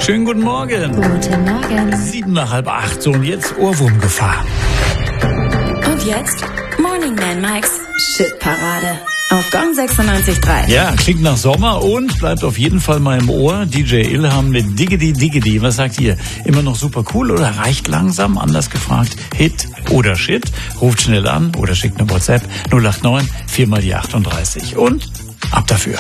Schönen guten Morgen. Guten Morgen. 7:30. So, und jetzt Ohrwurmgefahr. Und jetzt Morning Man Mikes Shitparade auf Gong 96.3. Ja, klingt nach Sommer und bleibt auf jeden Fall mal im Ohr. DJ Ilham mit Diggity Diggity. Was sagt ihr? Immer noch super cool oder reicht langsam? Anders gefragt, Hit oder Shit? Ruft schnell an oder schickt eine WhatsApp 089 4 mal die 38. Und ab dafür.